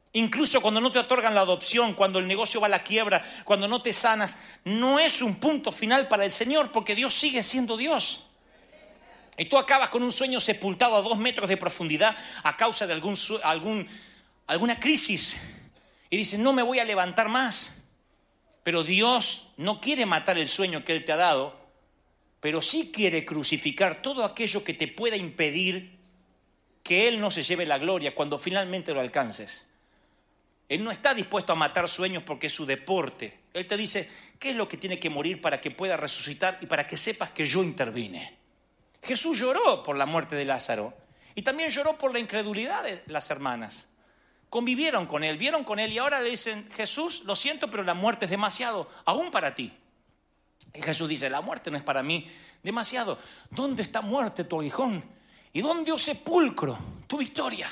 Incluso cuando no te otorgan la adopción, cuando el negocio va a la quiebra, cuando no te sanas, no es un punto final para el Señor, porque Dios sigue siendo Dios. Y tú acabas con un sueño sepultado a 2 metros de profundidad a causa de alguna crisis. Y dices, no me voy a levantar más. Pero Dios no quiere matar el sueño que Él te ha dado, pero sí quiere crucificar todo aquello que te pueda impedir que Él no se lleve la gloria cuando finalmente lo alcances. Él no está dispuesto a matar sueños porque es su deporte. Él te dice, ¿qué es lo que tiene que morir para que pueda resucitar y para que sepas que yo intervine? Jesús lloró por la muerte de Lázaro y también lloró por la incredulidad de las hermanas. Convivieron con él, vieron con él y ahora le dicen, Jesús, lo siento, pero la muerte es demasiado, aún para ti. Y Jesús dice, la muerte no es para mí demasiado. ¿Dónde está muerte tu aguijón? ¿Y dónde, oh sepulcro, tu victoria?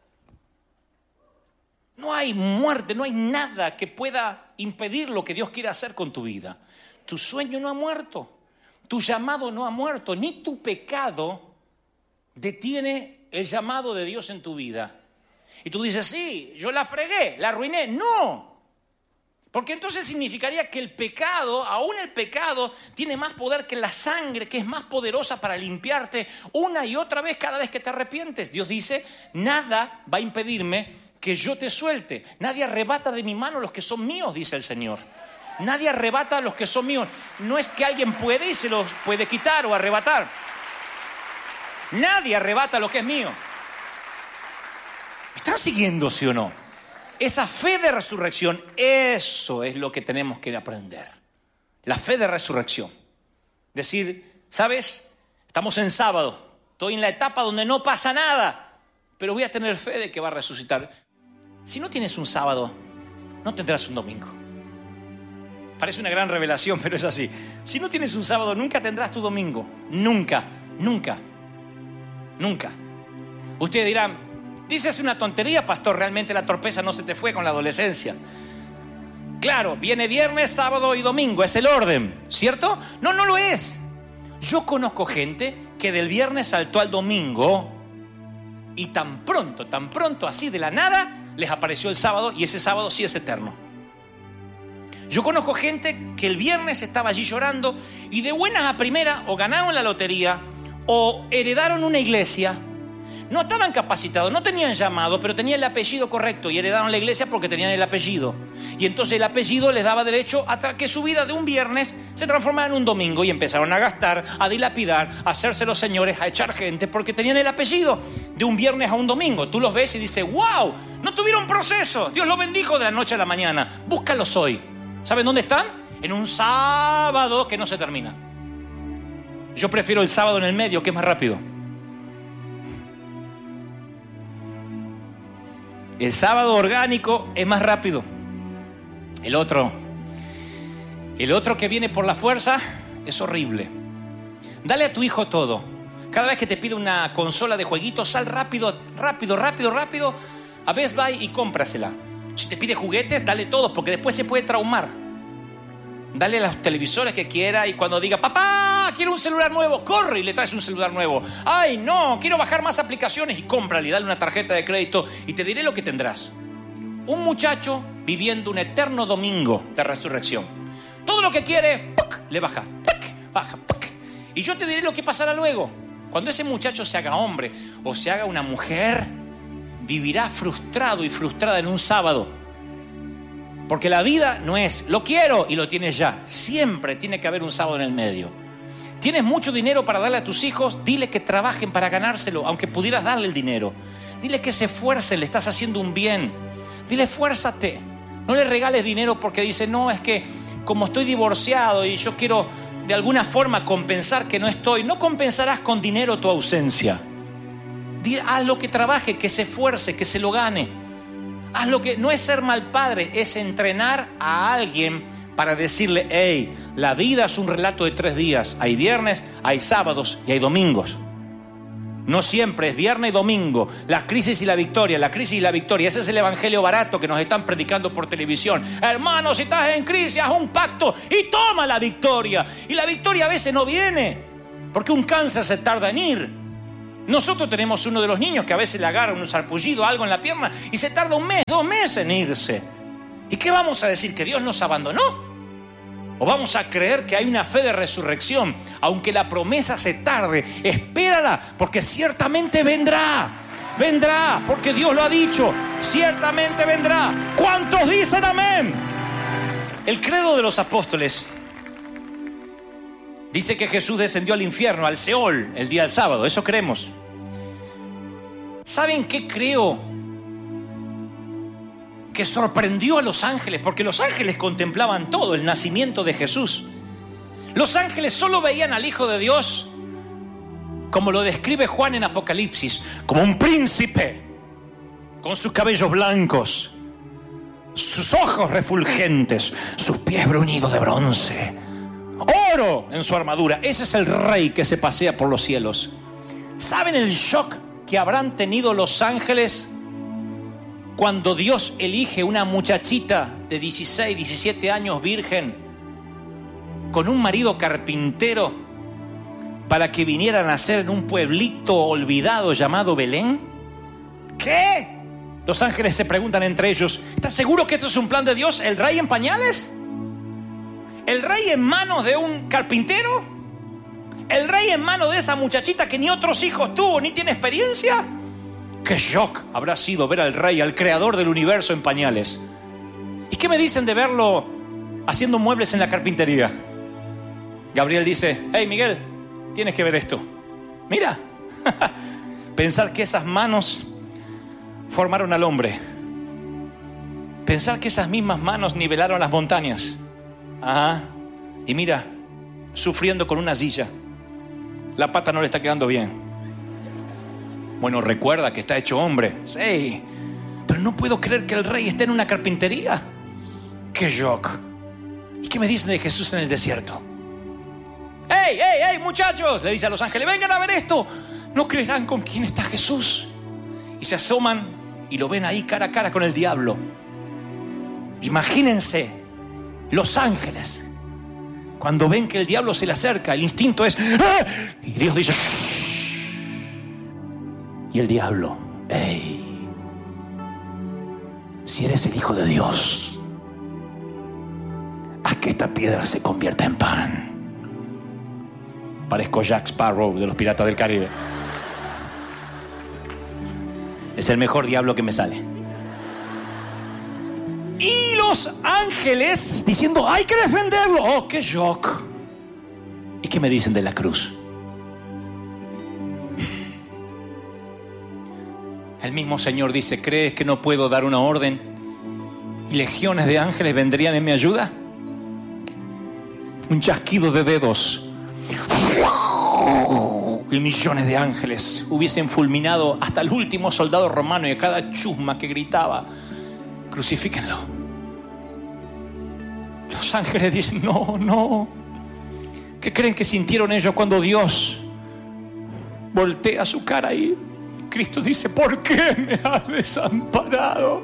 No hay muerte, no hay nada que pueda impedir lo que Dios quiere hacer con tu vida. Tu sueño no ha muerto, tu llamado no ha muerto, ni tu pecado detiene el llamado de Dios en tu vida. Y tú dices, sí, yo la fregué, la arruiné. No, porque entonces significaría que el pecado, aún el pecado, tiene más poder que la sangre, que es más poderosa para limpiarte una y otra vez cada vez que te arrepientes. Dios dice, nada va a impedirme que yo te suelte. Nadie arrebata de mi mano los que son míos, dice el Señor. Nadie arrebata a los que son míos. No es que alguien puede y se los puede quitar o arrebatar. Nadie arrebata lo que es mío. ¿Me están siguiendo, sí o no? Esa fe de resurrección, eso es lo que tenemos que aprender. La fe de resurrección. Decir, ¿sabes? Estamos en sábado. Estoy en la etapa donde no pasa nada, pero voy a tener fe de que va a resucitar. Si no tienes un sábado, no tendrás un domingo. Parece una gran revelación, pero es así. Si no tienes un sábado, nunca tendrás tu domingo. Nunca, nunca, nunca. Ustedes dirán, dices una tontería, pastor, realmente la torpeza no se te fue con la adolescencia. Claro, viene viernes, sábado y domingo, es el orden, ¿cierto? No, no lo es. Yo conozco gente que del viernes saltó al domingo y tan pronto, así de la nada, les apareció el sábado y ese sábado sí es eterno. Yo conozco gente que el viernes estaba allí llorando y de buenas a primeras o ganaron la lotería o heredaron una iglesia. No estaban capacitados, no tenían llamado, pero tenían el apellido correcto y heredaron la iglesia porque tenían el apellido. Y entonces el apellido les daba derecho a que su vida de un viernes se transformara en un domingo y empezaron a gastar, a dilapidar, a hacerse los señores, a echar gente porque tenían el apellido de un viernes a un domingo. Tú los ves y dices, wow, no tuvieron proceso, Dios los bendijo de la noche a la mañana. Búscalos hoy. ¿Saben dónde están? En un sábado que no se termina. Yo prefiero el sábado en el medio, que es más rápido. El sábado orgánico es más rápido. El otro que viene por la fuerza es horrible. Dale a tu hijo todo. Cada vez que te pide una consola de jueguitos, sal rápido a Best Buy y cómprasela. Si te pide juguetes, dale todos, porque después se puede traumar. Dale los televisores que quiera y cuando diga, papá, quiero un celular nuevo, corre y le traes un celular nuevo. Ay, no, quiero bajar más aplicaciones y cómprale, dale una tarjeta de crédito y te diré lo que tendrás. Un muchacho viviendo un eterno domingo de resurrección. Todo lo que quiere, ¡puc!, le baja, ¡puc!, baja, ¡puc! Y yo te diré lo que pasará luego. Cuando ese muchacho se haga hombre o se haga una mujer, vivirá frustrado y frustrada en un sábado. Porque la vida no es, lo quiero y lo tienes ya. Siempre tiene que haber un sábado en el medio. ¿Tienes mucho dinero para darle a tus hijos? Dile que trabajen para ganárselo, aunque pudieras darle el dinero. Dile que se esfuercen, le estás haciendo un bien. Dile, esfuérzate. No le regales dinero porque dice, no, es que como estoy divorciado y yo quiero de alguna forma compensar que no estoy. No compensarás con dinero tu ausencia. Dile, haz lo que trabaje, que se esfuerce, que se lo gane. Haz lo que no es ser mal padre, es entrenar a alguien para decirle, hey, la vida es un relato de 3 días. Hay viernes, hay sábados y hay domingos. No siempre es viernes y domingo. La crisis y la victoria, la crisis y la victoria. Ese es el evangelio barato que nos están predicando por televisión. Hermano, si estás en crisis, haz un pacto y toma la victoria. Y la victoria a veces no viene, porque un cáncer se tarda en ir. Nosotros tenemos uno de los niños que a veces le agarra un sarpullido, algo en la pierna, y se tarda 1 mes, 2 meses en irse. ¿Y qué vamos a decir? ¿Que Dios nos abandonó? ¿O vamos a creer que hay una fe de resurrección? Aunque la promesa se tarde, espérala, porque ciertamente vendrá. Vendrá, porque Dios lo ha dicho. Ciertamente vendrá. ¿Cuántos dicen amén? El credo de los apóstoles dice que Jesús descendió al infierno, al Seol, el día del sábado. Eso creemos. ¿Saben qué creo? Que sorprendió a los ángeles, porque los ángeles contemplaban todo, el nacimiento de Jesús. Los ángeles solo veían al Hijo de Dios, como lo describe Juan en Apocalipsis, como un príncipe, con sus cabellos blancos, sus ojos refulgentes, sus pies bruñidos de bronce, oro en su armadura. Ese es el rey que se pasea por los cielos. ¿Saben el shock que habrán tenido los ángeles cuando Dios elige una muchachita de 16, 17 años virgen con un marido carpintero para que viniera a nacer en un pueblito olvidado llamado Belén? ¿Qué? Los ángeles se preguntan entre ellos, ¿estás seguro que esto es un plan de Dios? ¿El rey en pañales? ¿El rey en manos de un carpintero? ¿El rey en manos de esa muchachita que ni otros hijos tuvo ni tiene experiencia? ¡Qué shock habrá sido ver al rey, al creador del universo en pañales! ¿Y qué me dicen de verlo haciendo muebles en la carpintería? Gabriel dice, hey Miguel, tienes que ver esto. Mira, pensar que esas manos formaron al hombre. Pensar que esas mismas manos nivelaron las montañas. Ajá. Y mira, sufriendo con una silla. La pata no le está quedando bien. Bueno, recuerda que está hecho hombre. Sí, pero no puedo creer que el rey esté en una carpintería. ¡Qué shock! ¿Y qué me dicen de Jesús en el desierto? ¡Ey, ey, ey, muchachos! Le dice a los ángeles, vengan a ver esto. No creerán con quién está Jesús. Y se asoman y lo ven ahí cara a cara con el diablo. Imagínense los ángeles cuando ven que el diablo se le acerca. El instinto es ¡ah! Y Dios dice ¡shh! Y el diablo, ¡ey! Si eres el Hijo de Dios, haz que esta piedra se convierta en pan. Parezco Jack Sparrow de los Piratas del Caribe. Es el mejor diablo que me sale. Y los ángeles diciendo, hay que defenderlo. ¡Oh, qué shock! ¿Y qué me dicen de la cruz? El mismo Señor dice, ¿crees que no puedo dar una orden y legiones de ángeles vendrían en mi ayuda? Un chasquido de dedos y millones de ángeles hubiesen fulminado hasta el último soldado romano y a cada chusma que gritaba, crucifíquenlo. Los ángeles dicen, no, no. ¿Qué creen que sintieron ellos cuando Dios voltea su cara ahí? Cristo dice, ¿por qué me has desamparado?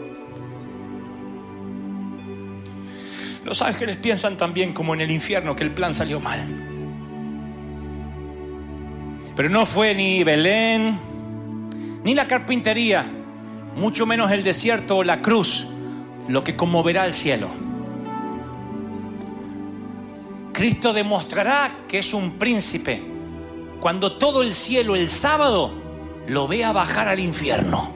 Los ángeles piensan también como en el infierno, que el plan salió mal. Pero no fue ni Belén, ni la carpintería, mucho menos el desierto o la cruz, lo que conmoverá al cielo. Cristo demostrará que es un príncipe cuando todo el cielo el sábado lo vea bajar al infierno.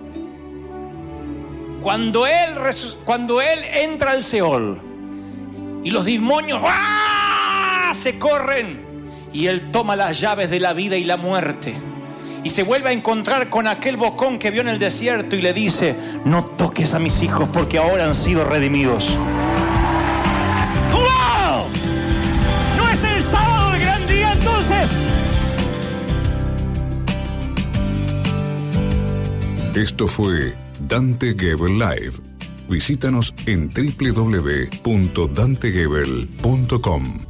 Cuando él entra al Seol y los demonios ¡ah! Se corren y él toma las llaves de la vida y la muerte y se vuelve a encontrar con aquel bocón que vio en el desierto y le dice, no toques a mis hijos porque ahora han sido redimidos. ¡Wow! ¿No es el sábado el gran día entonces? Esto fue Dante Gebel Live. Visítanos en www.dantegebel.com.